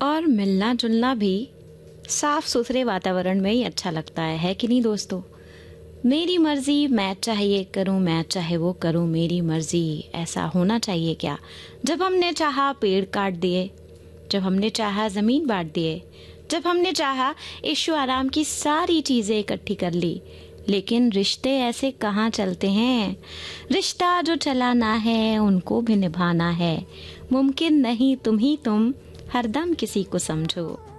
और मिलना जुलना भी साफ सुथरे वातावरण में ही अच्छा लगता है कि नहीं दोस्तों? मेरी मर्जी, मैं चाहे ये करूं, मैं चाहे वो करूं, मेरी मर्जी, ऐसा होना चाहिए क्या? जब हमने चाहा पेड़ काट दिए, जब हमने चाहा जमीन बांट दिए, जब हमने चाहा इश्शो आराम की सारी चीजें इकट्ठी कर ली। लेकिन रिश्ते ऐसे कहाँ चलते हैं? रिश्ता जो चलाना है उनको भी निभाना है। मुमकिन नहीं तुम ही तुम हरदम किसी को समझो।